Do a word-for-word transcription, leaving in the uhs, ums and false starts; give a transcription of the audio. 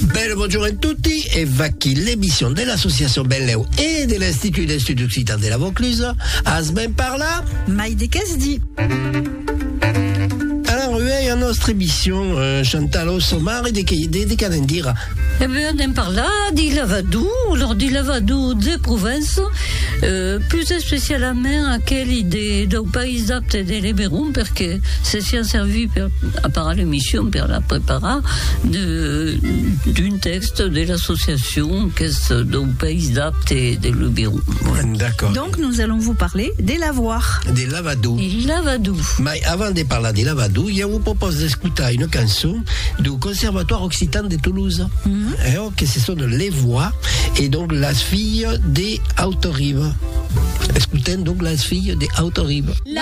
Bel buongiorno a tutti e va qui l'émission de l'association Belleu et de l'Institut d'Études Occidentales de la Vaucluse. Asben par là, Maïde Casdi. Alors, oui, a nostra émission, euh, Chantal au sommaire de de calendira. Eh bien, on parla di lavadou, lors di lavadou de Provence, euh, plus spécialement à quelle idée del pays d'apte de Liberum, perché se si è servi per appara l'émission, per la prépara d'un texte de l'association qu'est del pays d'apte de Liberum. D'accord. Donc, nous allons vous parler des lavoirs. Des lavadous. Il lavadou. Mais avant de parler des lavadous, je vous propose d'écouter une chanson du Conservatoire Occitan de Toulouse. Mm-hmm. Et oh, que ce sont les voix et donc la fille des Autorives. Écoutez donc la fille des Autorives.